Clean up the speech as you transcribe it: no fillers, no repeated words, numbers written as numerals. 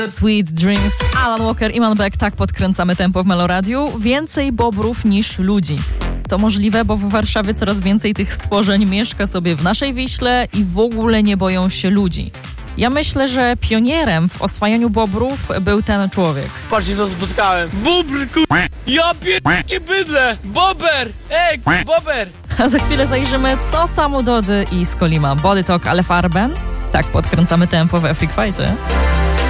Sweet Dreams, Alan Walker, Iman Beck, tak podkręcamy tempo w Meloradiu. Więcej bobrów niż ludzi. To możliwe, bo w Warszawie coraz więcej tych stworzeń mieszka sobie w naszej Wiśle i w ogóle nie boją się ludzi. Ja myślę, że pionierem w oswajaniu bobrów był ten człowiek. Patrzcie, co spotkałem. Bobr, ja pierdolę bydlę! Bober! Bober! A za chwilę zajrzymy, co tam u Dody i Skolima. Body Talk, ale Farben? Tak podkręcamy tempo we Freak Fightie.